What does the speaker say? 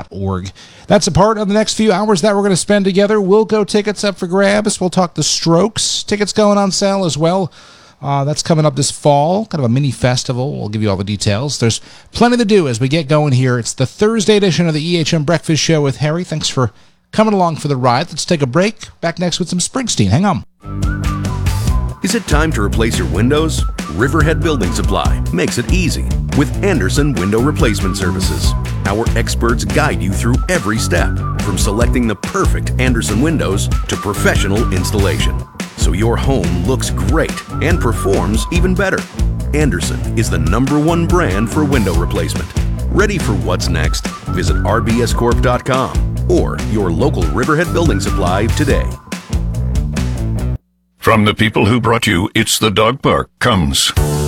rbscorp.org. That's a part of the next few hours that we're going to spend together. We'll go tickets up for grabs. We'll talk the Strokes. Tickets going on sale as well. That's coming up this fall, kind of a mini festival. We'll give you all the details. There's plenty to do as we get going here. It's the Thursday edition of the EHM Breakfast Show with Harry. Thanks for coming along for the ride. Let's take a break. Back next with some Springsteen. Hang on. Is it time to replace your windows? Riverhead Building Supply makes it easy with Anderson Window Replacement Services. Our experts guide you through every step, from selecting the perfect Anderson windows to professional installation, so your home looks great and performs even better. Anderson is the #1 brand for window replacement. Ready for what's next? Visit rbscorp.com or your local Riverhead Building Supply today. From the people who brought you It's the Dog Park comes